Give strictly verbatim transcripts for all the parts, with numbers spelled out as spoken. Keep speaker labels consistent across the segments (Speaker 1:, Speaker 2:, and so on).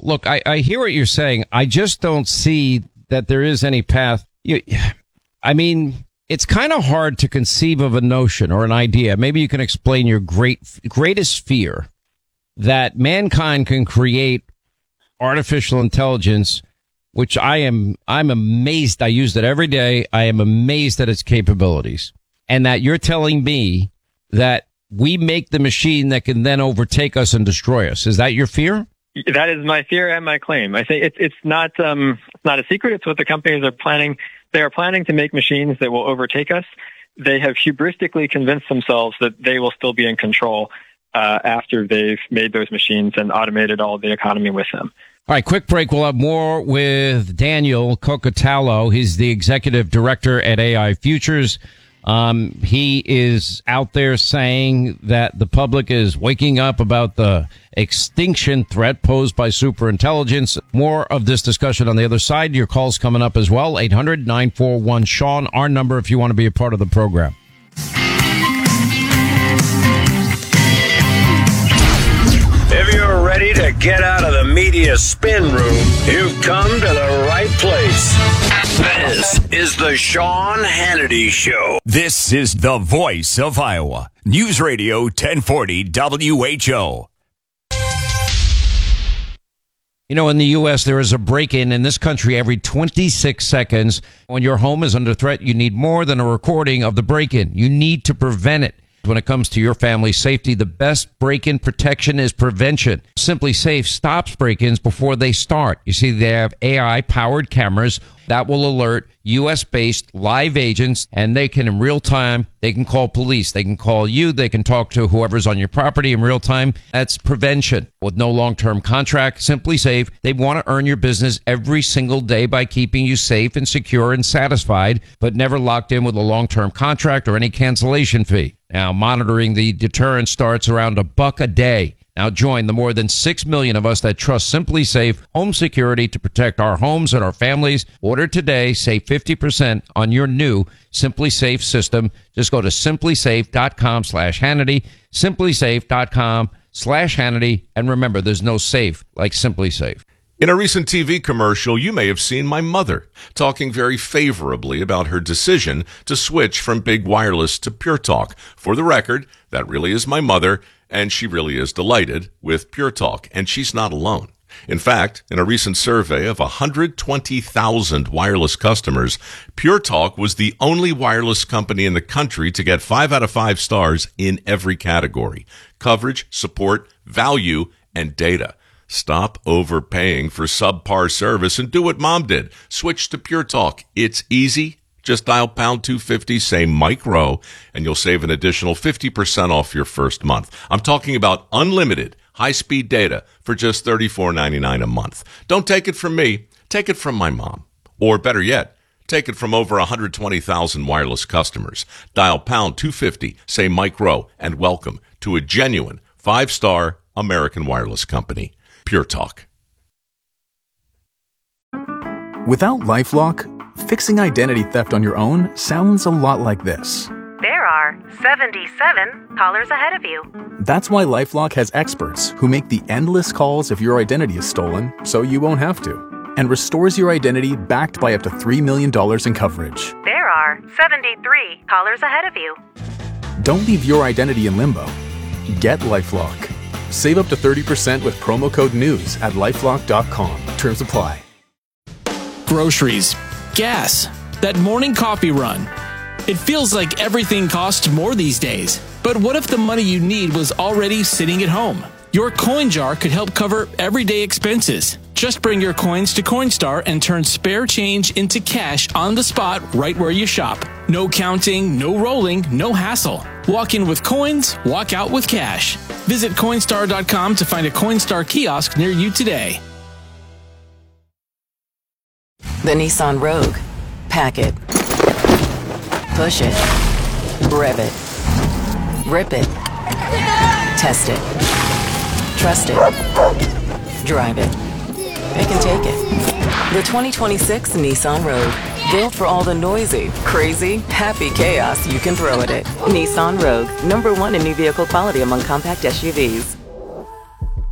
Speaker 1: look, I, I hear what you're saying. I just don't see that there is any path. You, I mean, it's kind of hard to conceive of a notion or an idea. Maybe you can explain your great greatest fear that mankind can create artificial intelligence, which I am I'm amazed. I use it every day. I am amazed at its capabilities. And that you're telling me that we make the machine that can then overtake us and destroy us. Is that your fear?
Speaker 2: That is my fear and my claim. I think it's it's not um it's not a secret. It's what the companies are planning. They are planning to make machines that will overtake us. They have hubristically convinced themselves that they will still be in control uh, after they've made those machines and automated all of the economy with them.
Speaker 1: All right, quick break. We'll have more with Daniel Kokotallo. He's the executive director at A I Futures. Um, he is out there saying that the public is waking up about the extinction threat posed by superintelligence. More of this discussion on the other side. Your calls coming up as well. eight hundred nine four one Sean, our number if you want to be a part of the program.
Speaker 3: If you're ready to get out of the media spin room, you've come to the right place. This is the Sean Hannity Show.
Speaker 4: This is the voice of Iowa. News Radio ten forty W H O.
Speaker 1: You know, in the U S, there is a break-in in this country every twenty-six seconds. When your home is under threat, you need more than a recording of the break-in. You need to prevent it. When it comes to your family's safety, the best break-in protection is prevention. Simply Safe stops break-ins before they start. You see, they have A I-powered cameras that will alert U S-based live agents, and they can, in real time, they can call police. They can call you. They can talk to whoever's on your property in real time. That's prevention. With no long-term contract, Simply Safe, they want to earn your business every single day by keeping you safe and secure and satisfied, but never locked in with a long-term contract or any cancellation fee. Now, monitoring the deterrent starts around a buck a day. Now join the more than six million of us that trust Simply Safe home security to protect our homes and our families. Order today. Save fifty percent on your new Simply Safe system. Just go to simplysafe.com slash Hannity, simplysafe.com slash Hannity. And remember, there's no safe like Simply Safe.
Speaker 5: In a recent T V commercial, you may have seen my mother talking very favorably about her decision to switch from big wireless to Pure Talk. For the record, that really is my mother, and she really is delighted with Pure Talk, and she's not alone. In fact, in a recent survey of one hundred twenty thousand wireless customers, Pure Talk was the only wireless company in the country to get five out of five stars in every category: coverage, support, value, and data. Stop overpaying for subpar service and do what Mom did. Switch to Pure Talk. It's easy. Just dial pound two fifty, say Mike Rowe, and you'll save an additional fifty percent off your first month. I'm talking about unlimited high-speed data for just thirty-four ninety-nine a month. Don't take it from me. Take it from my mom. Or better yet, take it from over one hundred twenty thousand wireless customers. Dial pound two fifty, say Mike Rowe, and welcome to a genuine five-star American wireless company. Pure Talk.
Speaker 6: Without LifeLock, fixing identity theft on your own sounds a lot like this.
Speaker 7: There are seventy-seven callers ahead of you.
Speaker 6: That's why LifeLock has experts who make the endless calls if your identity is stolen so you won't have to, and restores your identity backed by up to three million dollars in coverage.
Speaker 7: There are seventy-three callers ahead of you.
Speaker 6: Don't leave your identity in limbo. Get LifeLock. Save up to thirty percent with promo code NEWS at lifelock dot com. Terms apply.
Speaker 8: Groceries, gas, that morning coffee run. It feels like everything costs more these days. But what if the money you need was already sitting at home? Your coin jar could help cover everyday expenses. Just bring your coins to Coinstar and turn spare change into cash on the spot right where you shop. No counting, no rolling, no hassle. Walk in with coins, walk out with cash. Visit Coinstar dot com to find a Coinstar kiosk near you today.
Speaker 9: The Nissan Rogue. Pack it. Push it. Rev it. Rip it. Test it. Trust it. Drive it. It can take it. The twenty twenty-six Nissan Rogue. Built for all the noisy, crazy, happy chaos you can throw at it. Nissan Rogue. Number one in new vehicle quality among compact S U Vs.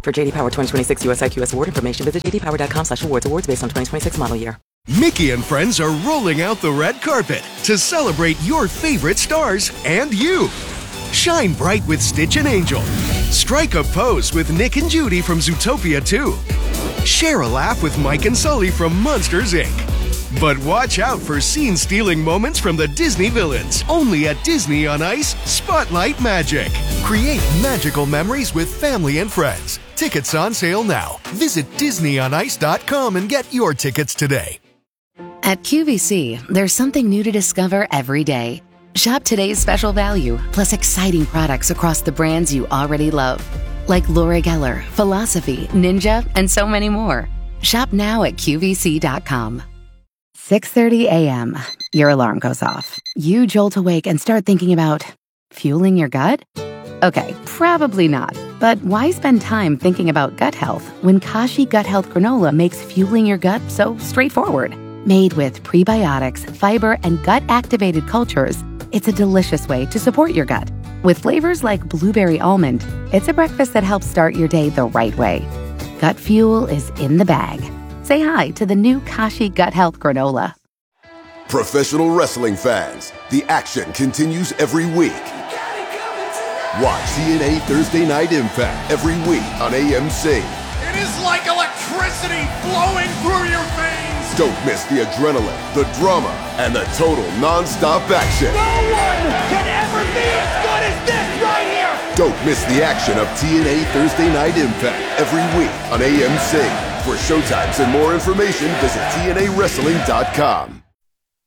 Speaker 9: For J D Power twenty twenty-six U S I Q S award information, visit j d power dot com slash awards. Awards based on twenty twenty-six model year.
Speaker 10: Mickey and friends are rolling out the red carpet to celebrate your favorite stars and you. Shine bright with Stitch and Angel. Strike a pose with Nick and Judy from Zootopia two. Share a laugh with Mike and Sully from Monsters, Incorporated. But watch out for scene-stealing moments from the Disney villains. Only at Disney on Ice, Spotlight Magic. Create magical memories with family and friends. Tickets on sale now. Visit disney on ice dot com and get your tickets today.
Speaker 11: At Q V C, there's something new to discover every day. Shop today's special value, plus exciting products across the brands you already love. Like Laura Geller, Philosophy, Ninja, and so many more. Shop now at Q V C dot com. six thirty a.m. Your alarm goes off. You jolt awake and start thinking about fueling your gut? Okay, probably not. But why spend time thinking about gut health when Kashi Gut Health Granola makes fueling your gut so straightforward? Made with prebiotics, fiber, and gut-activated cultures, it's a delicious way to support your gut. With flavors like blueberry almond, it's a breakfast that helps start your day the right way. Gut fuel is in the bag. Say hi to the new Kashi Gut Health Granola.
Speaker 12: Professional wrestling fans, the action continues every week. Watch T N A Thursday Night Impact every week on A M C.
Speaker 13: It is like electricity flowing through your veins.
Speaker 12: Don't miss the adrenaline, the drama, and the total non-stop action.
Speaker 13: No one can ever be as good as this right here.
Speaker 12: Don't miss the action of T N A Thursday Night Impact every week on A M C. For showtimes and more information, visit T N A wrestling dot com.